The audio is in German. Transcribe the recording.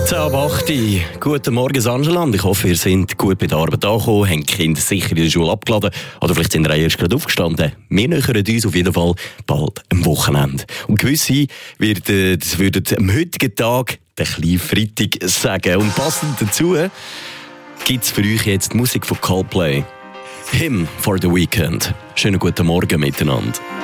10 ab 8 Uhr. Guten Morgen, Sangeland. Ich hoffe, ihr seid gut bei der Arbeit angekommen, habt die Kinder sicher in der Schule abgeladen oder vielleicht sind ihr erst gerade aufgestanden. Wir nähern uns auf jeden Fall bald am Wochenende. Und gewisse würden am heutigen Tag den kleinen Freitag sagen. Und passend dazu gibt es für euch jetzt die Musik von Coldplay. Him for the Weekend. Schönen guten Morgen miteinander.